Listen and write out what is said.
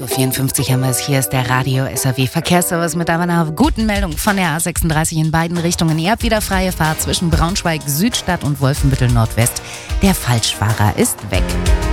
8.54 Uhr haben wir es. Hier ist der Radio SAW Verkehrsservice mit einer guten Meldung von der A36 in beiden Richtungen. Ihr habt wieder freie Fahrt zwischen Braunschweig, Südstadt und Wolfenbüttel Nordwest. Der Falschfahrer ist weg.